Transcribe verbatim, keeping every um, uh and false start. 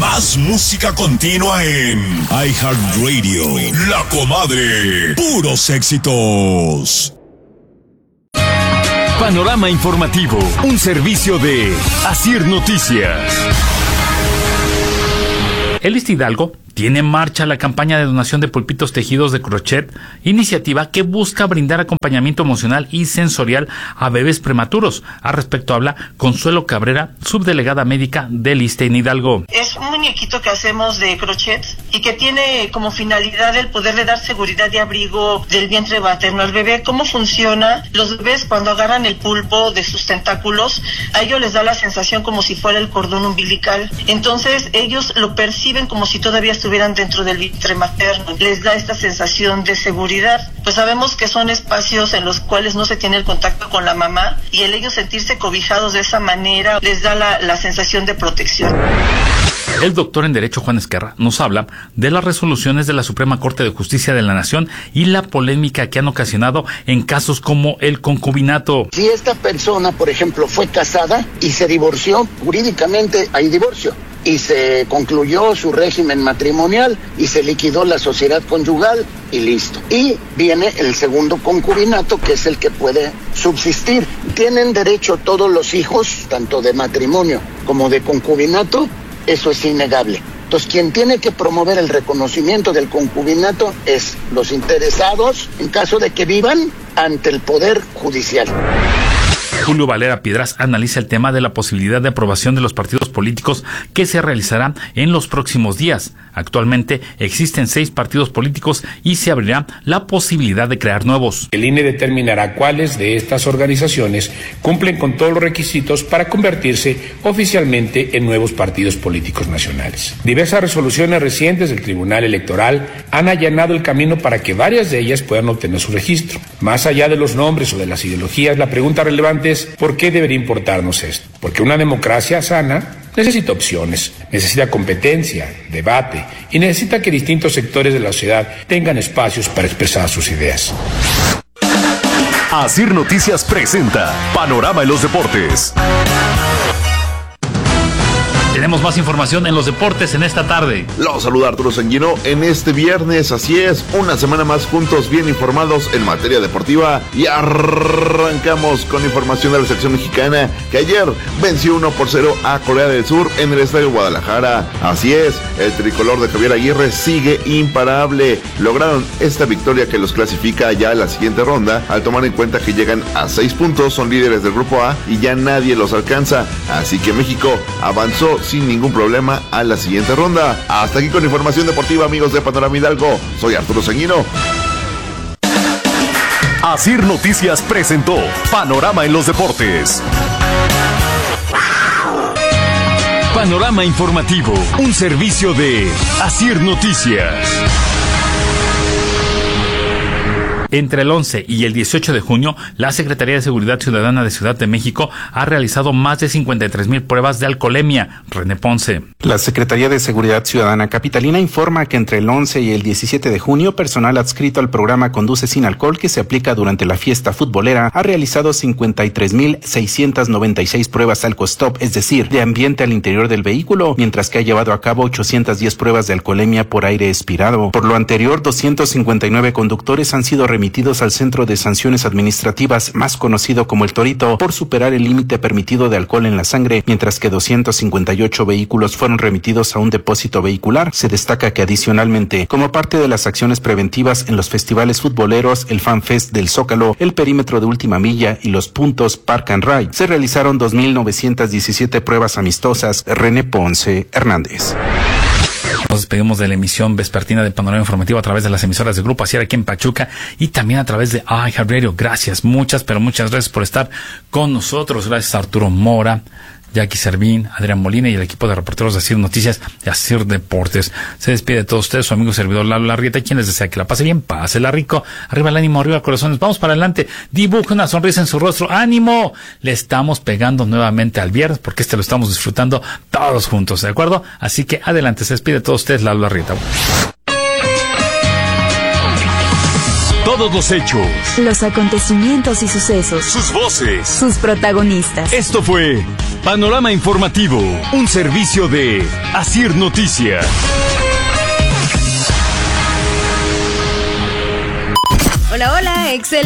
Más música continua en iHeartRadio. La Comadre. Puros éxitos. Panorama informativo. Un servicio de Asir Noticias. El Iste Hidalgo tiene en marcha la campaña de donación de pulpitos tejidos de crochet, iniciativa que busca brindar acompañamiento emocional y sensorial a bebés prematuros. Al respecto habla Consuelo Cabrera, subdelegada médica del Iste en Hidalgo. Es un muñequito que hacemos de crochet y que tiene como finalidad el poderle dar seguridad y abrigo del vientre materno al bebé. ¿Cómo funciona? Los bebés cuando agarran el pulpo de sus tentáculos, a ellos les da la sensación como si fuera el cordón umbilical. Entonces ellos lo perciben como si todavía estuvieran dentro del vientre materno. Les da esta sensación de seguridad. Pues sabemos que son espacios en los cuales no se tiene el contacto con la mamá y el ellos sentirse cobijados de esa manera les da la, la sensación de protección. El doctor en Derecho Juan Esquerra nos habla de las resoluciones de la Suprema Corte de Justicia de la Nación y la polémica que han ocasionado en casos como el concubinato. Si esta persona, por ejemplo, fue casada y se divorció, jurídicamente hay divorcio. Y se concluyó su régimen matrimonial y se liquidó la sociedad conyugal y listo. Y viene el segundo concubinato, que es el que puede subsistir. Tienen derecho todos los hijos, tanto de matrimonio como de concubinato, eso es innegable. Entonces, quien tiene que promover el reconocimiento del concubinato es los interesados, en caso de que vivan, ante el Poder Judicial. Julio Valera Piedras analiza el tema de la posibilidad de aprobación de los partidos políticos que se realizará en los próximos días. Actualmente existen seis partidos políticos y se abrirá la posibilidad de crear nuevos. El I N E determinará cuáles de estas organizaciones cumplen con todos los requisitos para convertirse oficialmente en nuevos partidos políticos nacionales. Diversas resoluciones recientes del Tribunal Electoral han allanado el camino para que varias de ellas puedan obtener su registro. Más allá de los nombres o de las ideologías, la pregunta relevante es ¿por qué debería importarnos esto? Porque una democracia sana necesita opciones, necesita competencia, debate y necesita que distintos sectores de la sociedad tengan espacios para expresar sus ideas. Asir Noticias presenta Panorama en los Deportes. Tenemos más información en los deportes en esta tarde. Los saluda Arturo Sanguino en este viernes, así es, una semana más juntos, bien informados en materia deportiva, y arrancamos con información de la selección mexicana que ayer venció uno por cero a Corea del Sur en el Estadio Guadalajara. Así es, el tricolor de Javier Aguirre sigue imparable. Lograron esta victoria que los clasifica ya a la siguiente ronda, al tomar en cuenta que llegan a seis puntos, son líderes del grupo A y ya nadie los alcanza, así que México avanzó sin ningún problema a la siguiente ronda. Hasta aquí con información deportiva, amigos de Panorama Hidalgo. Soy Arturo Sanguino. Asir Noticias presentó Panorama en los Deportes. Panorama informativo, un servicio de Asir Noticias. Entre el once y el dieciocho de junio, la Secretaría de Seguridad Ciudadana de Ciudad de México ha realizado más de cincuenta y tres mil pruebas de alcoholemia. René Ponce. La Secretaría de Seguridad Ciudadana Capitalina informa que entre el once y el diecisiete de junio, personal adscrito al programa Conduce Sin Alcohol, que se aplica durante la fiesta futbolera, ha realizado cincuenta y tres mil seiscientas noventa y seis pruebas alcostop, es decir, de ambiente al interior del vehículo, mientras que ha llevado a cabo ochocientas diez pruebas de alcoholemia por aire expirado. Por lo anterior, doscientos cincuenta y nueve conductores han sido remitidos remitidos al Centro de Sanciones Administrativas, más conocido como el Torito, por superar el límite permitido de alcohol en la sangre, mientras que doscientos cincuenta y ocho vehículos fueron remitidos a un depósito vehicular. Se destaca que adicionalmente, como parte de las acciones preventivas en los festivales futboleros, el Fan Fest del Zócalo, el Perímetro de Última Milla y los puntos Park and Ride, se realizaron dos mil novecientas diecisiete pruebas amistosas. René Ponce Hernández. Nos despedimos de la emisión vespertina de Panorama Informativo a través de las emisoras de Grupo Asier aquí en Pachuca y también a través de iHeartRadio. Gracias, muchas, pero muchas gracias por estar con nosotros. Gracias a Arturo Mora, Jackie Servín, Adrián Molina y el equipo de reporteros de Asir Noticias y Asir Deportes. Se despide de todos ustedes su amigo servidor Lalo Larrieta, quien les desea que la pase bien, pásela rico, arriba el ánimo, arriba el corazón, vamos para adelante, dibuje una sonrisa en su rostro, ánimo, le estamos pegando nuevamente al viernes porque este lo estamos disfrutando todos juntos, ¿de acuerdo? Así que adelante, se despide de todos ustedes Lalo Larrieta. Todos los hechos, los acontecimientos y sucesos, sus voces, sus protagonistas. Esto fue Panorama Informativo, un servicio de Asir Noticias. Hola, hola, excelente.